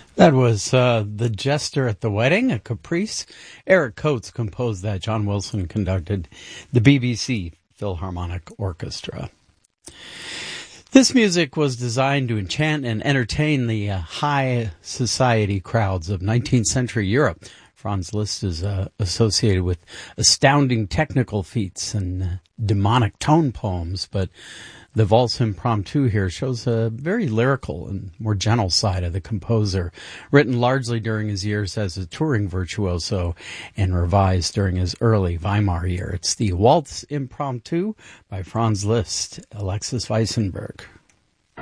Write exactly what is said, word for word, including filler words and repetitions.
That was uh, The Jester at the Wedding, a caprice. Eric Coates composed that. John Wilson conducted the B B C Philharmonic Orchestra. This music was designed to enchant and entertain the uh, high society crowds of nineteenth century Europe. Franz Liszt is uh, associated with astounding technical feats and uh, demonic tone poems, but the Valse Impromptu here shows a very lyrical and more gentle side of the composer, written largely during his years as a touring virtuoso and revised during his early Weimar year. It's the Waltz Impromptu by Franz Liszt, Alexis Weissenberg.